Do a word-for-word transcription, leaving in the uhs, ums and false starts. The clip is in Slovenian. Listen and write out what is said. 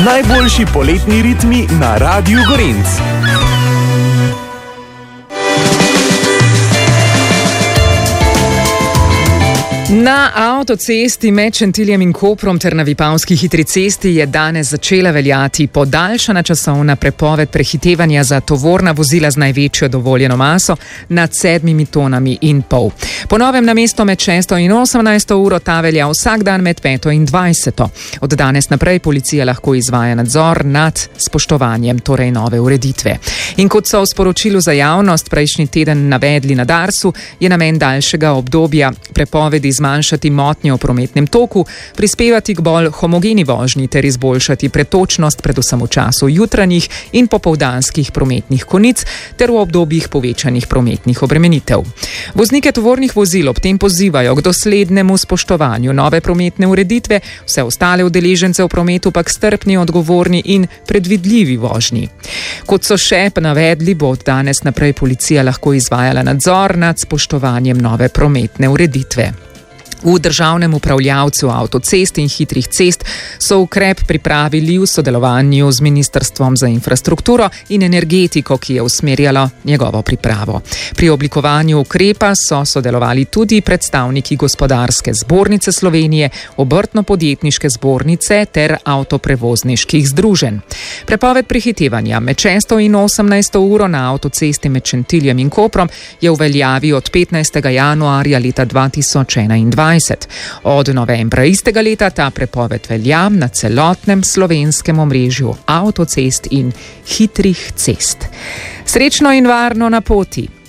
Najboljši poletni ritmi na Radiu Gorenc. Na avtocesti med Šentiljem in Koprom ter na Vipavski hitri cesti je danes začela veljati podaljšana časovna prepoved prehitevanja za tovorna vozila z največjo dovoljeno maso nad sedmimi tonami in pol. Po novem namesto med šesto in osemnajsto uro ta velja vsak dan med peto in dvajseto. Od danes naprej policija lahko izvaja nadzor nad spoštovanjem torej nove ureditve. In kot so v sporočilu za javnost prejšnji teden navedli na Darsu, je namen daljšega obdobja prepovedi zmanjšati motnje v prometnem toku, prispevati k bolj homogeni vožnji ter izboljšati pretočnost predvsem v času jutranjih in popoldanskih prometnih konic ter v obdobjih povečanih prometnih obremenitev. Voznike tovornih vozil ob tem pozivajo k doslednemu spoštovanju nove prometne ureditve, vse ostale udeležence v prometu pa k strpni, odgovorni in predvidljivi vožnji. Kot so še navedli, bo od danes naprej policija lahko izvajala nadzor nad spoštovanjem nove prometne ureditve. V državnem upravljavcu avtocest in hitrih cest so ukrep pripravili v sodelovanju z Ministrstvom za infrastrukturo in energetiko, ki je usmerjalo njegovo pripravo. Pri oblikovanju ukrepa so sodelovali tudi predstavniki Gospodarske zbornice Slovenije, Obrtno-podjetniške zbornice ter avtoprevozniških združenj. Prepoved prehitevanja med šesto in osemnajsto uro na avtocesti med Šentiljem in Koprom je v veljavi od petnajstega januarja leta dva tisoč enaindvajset. Od novembra istega leta ta prepoved velja na celotnem slovenskem omrežju avtocest in hitrih cest. Srečno in varno na poti!